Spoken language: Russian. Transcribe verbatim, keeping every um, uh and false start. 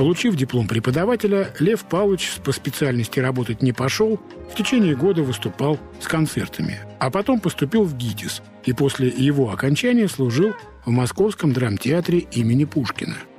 Получив диплом преподавателя, Лев Павлович по специальности работать не пошел, в течение года выступал с концертами, а потом поступил в ГИТИС и после его окончания служил в Московском драмтеатре имени Пушкина.